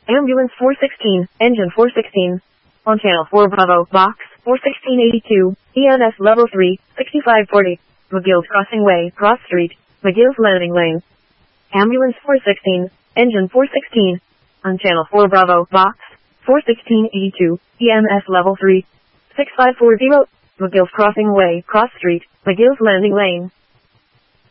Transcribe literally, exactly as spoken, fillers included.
Ambulance four sixteen, engine four sixteen. On channel four Bravo, box four sixteen eighty-two, E N S level three, sixty-five forty. McGill's Crossing Way, Cross Street, McGill's Landing Lane. Ambulance four sixteen, engine four sixteen. On channel four Bravo, box four sixteen eighty-two, E M S level three, six five four zero. McGill's Crossing Way, Cross Street, McGill's Landing Lane.